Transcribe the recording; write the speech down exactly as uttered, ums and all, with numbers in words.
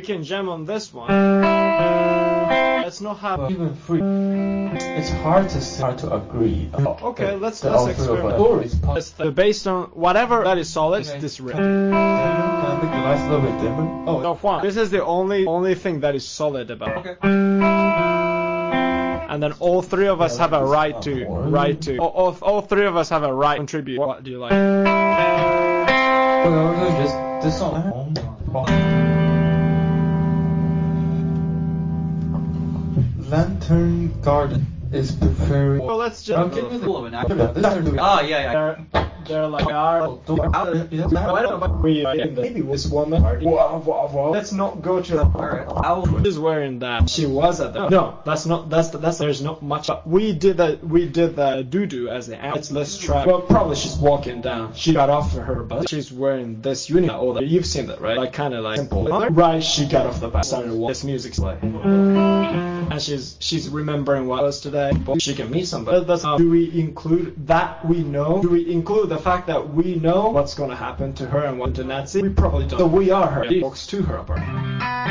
can jam on this one. Let's not have Well, even free. It's hard to say, hard to agree. Oh, okay, let's the let's all three of experiment. us stories pop- Let's th- based on whatever that is solid, Can I- this riff. Can I make the lights a little bit dimmer? Oh, No, Juan, this is the only only thing that is solid about. okay. And then all three of us Yeah, have a this right is to, not boring. right to. All, all, all three of us have a right to contribute. What do you like? Well, no, just this song. Lantern Garden is preferring. Well, let's just. Okay, Full cool. of an actor. Lantern Ah, yeah, yeah. They're, they're like our. Why don't We are in the maybe this woman party. Wow, wow, wow. Let's not go to the. Alright. I'll. She's wearing that. She was at the. No, that's not. That's that's. There's not much. We did the. We did the doo doo as the. Let's let's try. Well, probably she's walking down. She got off of her bus. She's wearing this uniform. Oh, you've seen that, right? Like kind of like simple. Right. She got off the bus. Started walking. This music's playing. And she's she's remembering what was today. She can meet somebody. That's how. Do we include that we know? Do we include the fact that we know what's gonna happen to her and what to Nancy? We probably don't. So we are her. Talks to her about.